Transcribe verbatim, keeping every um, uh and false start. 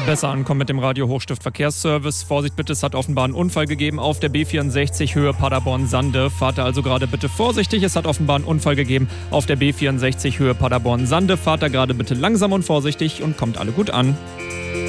Besser ankommen mit dem Radio Hochstift Verkehrsservice. Vorsicht bitte, es hat offenbar einen Unfall gegeben auf der B vierundsechzig Höhe Paderborn-Sande. Fahrt da also gerade bitte vorsichtig. Es hat offenbar einen Unfall gegeben auf der B vierundsechzig Höhe Paderborn-Sande. Fahrt da gerade bitte langsam und vorsichtig und kommt alle gut an.